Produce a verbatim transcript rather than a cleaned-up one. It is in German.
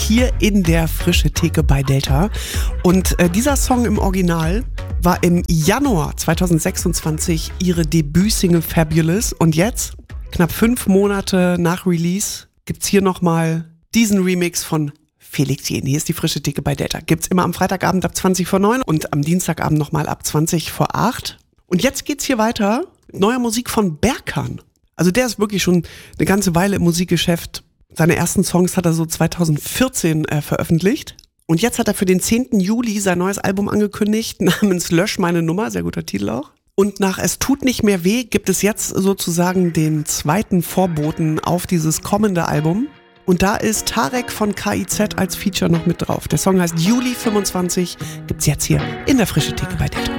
hier in der Frische Theke bei Delta. Und äh, dieser Song im Original war im Januar zweitausendsechsundzwanzig ihre Debütsingle Fabulous. Und jetzt, knapp fünf Monate nach Release, gibt's hier nochmal diesen Remix von Felix Jähn. Hier ist die Frische Theke bei Delta. Gibt's immer am Freitagabend ab zwanzig vor neun und am Dienstagabend nochmal ab zwanzig vor acht. Und jetzt geht's hier weiter mit neuer Musik von Berkan. Also der ist wirklich schon eine ganze Weile im Musikgeschäft. Seine ersten Songs hat er so zweitausendvierzehn äh, veröffentlicht. Und jetzt hat er für den zehnten Juli sein neues Album angekündigt, namens Lösch meine Nummer, sehr guter Titel auch. Und nach Es tut nicht mehr weh gibt es jetzt sozusagen den zweiten Vorboten auf dieses kommende Album. Und da ist Tarek von K I Z als Feature noch mit drauf. Der Song heißt Juli fünfundzwanzig, gibt's jetzt hier in der Frische Theke bei Delta.